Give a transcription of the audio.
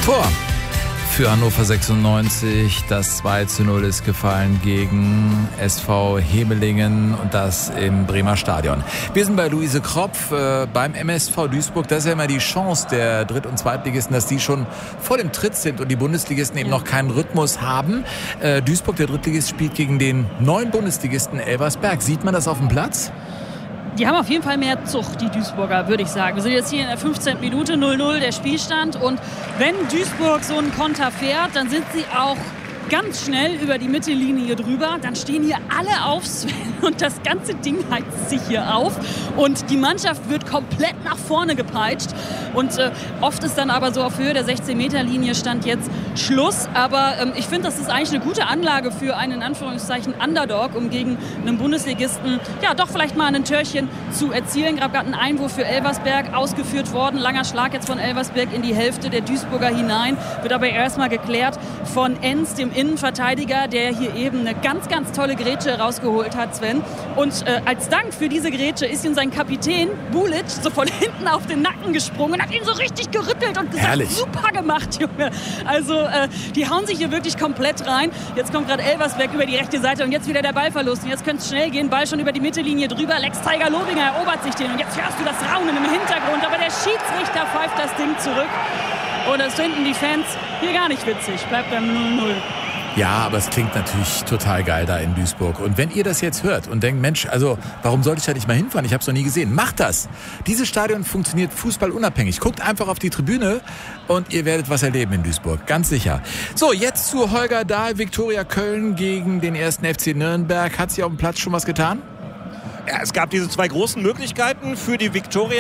Tor für Hannover 96. Das 2:0 ist gefallen gegen SV Hemelingen und das im Bremer Stadion. Wir sind bei Luise Kropf beim MSV Duisburg. Das ist ja immer die Chance der Dritt- und Zweitligisten, dass die schon vor dem Tritt sind und die Bundesligisten eben noch keinen Rhythmus haben. Duisburg, der Drittligist, spielt gegen den neuen Bundesligisten Elversberg. Sieht man das auf dem Platz? Die haben auf jeden Fall mehr Zucht, die Duisburger, würde ich sagen. Wir sind jetzt hier in der 15. Minute, 0:0 der Spielstand. Und wenn Duisburg so einen Konter fährt, dann sind sie auch ganz schnell über die Mittellinie drüber. Dann stehen hier alle auf, Sven, und das ganze Ding heizt sich hier auf. Und die Mannschaft wird komplett nach vorne gepeitscht. Und oft ist dann aber so auf Höhe der 16-Meter-Linie stand jetzt Schluss. Aber ich finde, das ist eigentlich eine gute Anlage für einen, in Anführungszeichen, Underdog, um gegen einen Bundesligisten, ja, doch vielleicht mal ein Törchen zu erzielen. Gerade ein Einwurf für Elversberg ausgeführt worden. Langer Schlag jetzt von Elversberg in die Hälfte der Duisburger hinein. Wird aber erstmal geklärt von Enz, dem Innenverteidiger, der hier eben eine ganz, ganz tolle Grätsche rausgeholt hat, Sven. Und als Dank für diese Grätsche ist ihm sein Kapitän Bulic so von hinten auf den Nacken gesprungen und hat ihn so richtig gerüttelt und gesagt, herrlich, super gemacht, Junge. Also die hauen sich hier wirklich komplett rein. Jetzt kommt gerade Elversberg über die rechte Seite und jetzt wieder der Ballverlust. Und jetzt könnte es schnell gehen, Ball schon über die Mittellinie drüber. Lex Tiger Lobinger erobert sich den und jetzt hörst du das Raunen im Hintergrund. Aber der Schiedsrichter pfeift das Ding zurück. Und das finden die Fans hier gar nicht witzig. Bleibt beim 0:0. Ja, aber es klingt natürlich total geil da in Duisburg. Und wenn ihr das jetzt hört und denkt, Mensch, also warum sollte ich da nicht mal hinfahren? Ich habe es noch nie gesehen. Macht das! Dieses Stadion funktioniert fußballunabhängig. Guckt einfach auf die Tribüne und ihr werdet was erleben in Duisburg. Ganz sicher. So, jetzt zu Holger Dahl, Viktoria Köln gegen den 1. FC Nürnberg. Hat sich auf dem Platz schon was getan? Ja, es gab diese zwei großen Möglichkeiten für die Viktoria.